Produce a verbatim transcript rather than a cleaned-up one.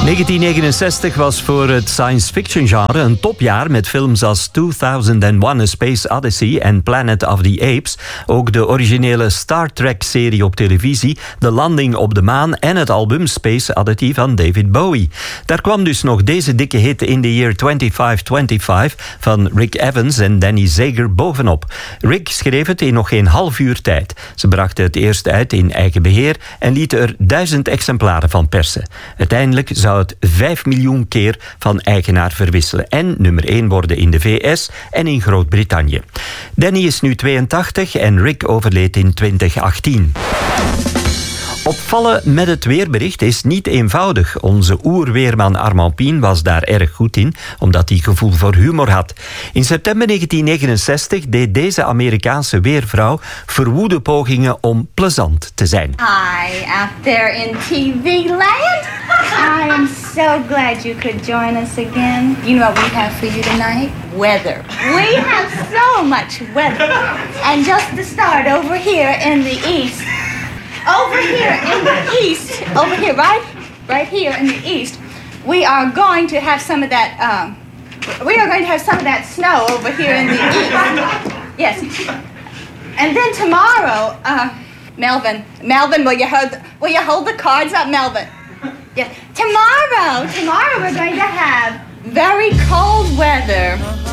negentien negenenzestig was voor het science fiction genre een topjaar met films als tweeduizend één A Space Odyssey en Planet of the Apes. Ook de originele Star Trek-serie op televisie, De Landing op de Maan en het album Space Oddity van David Bowie. Daar kwam dus nog deze dikke hit In the Year vijfentwintig vijfentwintig van Rick Evans en Danny Zager bovenop. Rick schreef het in nog geen half uur tijd. Ze brachten het eerst uit in eigen beheer en lieten er duizend exemplaren van persen. Uiteindelijk zou het vijf miljoen keer van eigenaar verwisselen en nummer één worden in de V S en in Groot-Brittannië. Danny is nu tweeëntachtig en Rick overleed in twintig achttien. Opvallen met het weerbericht is niet eenvoudig. Onze oerweerman Armand Pien was daar erg goed in, omdat hij gevoel voor humor had. In september negentien negenenzestig deed deze Amerikaanse weervrouw verwoede pogingen om plezant te zijn. Hi, out there in T V land. I am so glad you could join us again. You know what we have for you tonight? Weather. We have so much weather. And just to start over here in the east. Over here in the east, over here, right, right here in the east, we are going to have some of that. Um, we are going to have some of that snow over here in the east. Yes, and then tomorrow, uh, Melvin, Melvin, will you hold? Will you hold the cards up, Melvin? Yes. Tomorrow, tomorrow we're going to have very cold weather.